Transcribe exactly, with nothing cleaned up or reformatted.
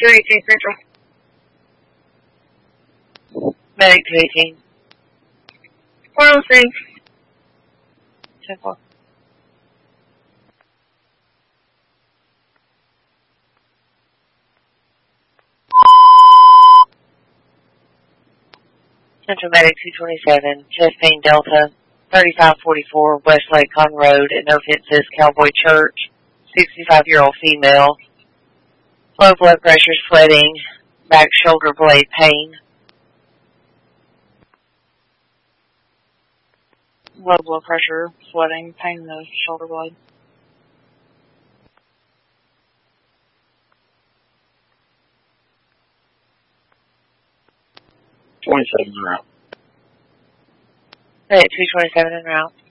two eighteen Central. Medic two eighteen. four oh six. ten four. Central Medic two twenty-seven, chest pain Delta, thirty-five forty-four West Lake Con Road in Offenses Cowboy Church, sixty-five-year-old female, low blood pressure, sweating, back shoulder blade pain. Low blood pressure, sweating, pain in the shoulder blade. twenty-seven en route. Medic two twenty-seven en route.